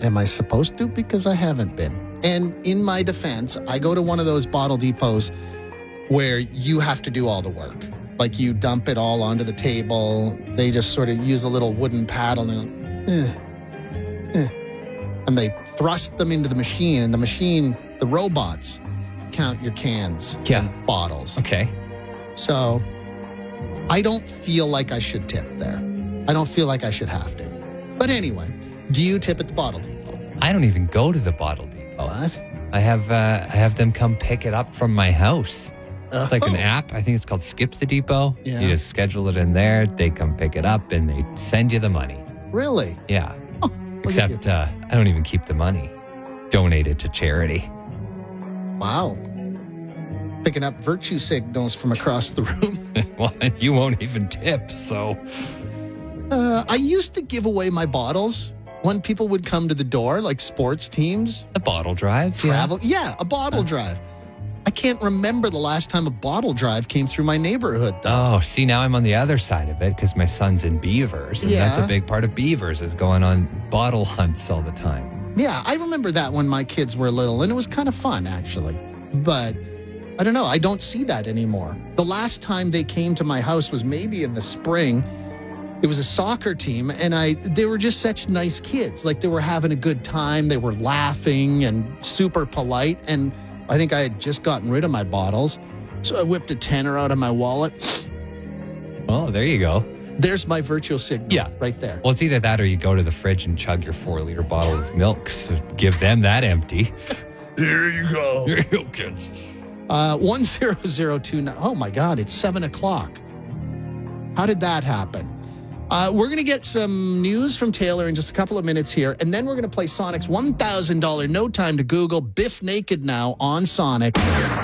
am I supposed to? Because I haven't been. And in my defense, I go to one of those bottle depots where you have to do all the work. Like you dump it all onto the table. They just sort of use a little wooden paddle and they thrust them into the machine. And the machine, the robots, count your cans and bottles. Okay. So I don't feel like I should tip there. I don't feel like I should have to. But anyway, do you tip at the bottle depot? I don't even go to the bottle depot. What? I have them come pick it up from my house. It's like an app. I think it's called Skip the Depot. Yeah. You just schedule it in there. They come pick it up and they send you the money. Really? Yeah. Oh, Except I don't even keep the money. Donate it to charity. Wow. Picking up virtue signals from across the room. Well, you won't even tip, so. I used to give away my bottles when people would come to the door, like sports teams. The bottle drives, Travel. Yeah, a bottle drive. I can't remember the last time a bottle drive came through my neighborhood, though. Oh, see, now I'm on the other side of it because my son's in Beavers. And that's a big part of Beavers is going on bottle hunts all the time. Yeah, I remember that when my kids were little, and it was kind of fun, actually. But I don't know. I don't see that anymore. The last time they came to my house was maybe in the spring. It was a soccer team, and they were just such nice kids. Like, they were having a good time. They were laughing and super polite. And I think I had just gotten rid of my bottles. So I whipped a tenner out of my wallet. Oh, there you go. There's my virtual signal right there. Well, it's either that or you go to the fridge and chug your 4-liter bottle of milk. So give them that empty. Here you go. Here you go, kids. 10029. Oh, my God. It's 7 o'clock. How did that happen? We're going to get some news from Taylor in just a couple of minutes here, and then we're going to play Sonic's $1,000 No Time to Google Biff Naked Now on Sonic.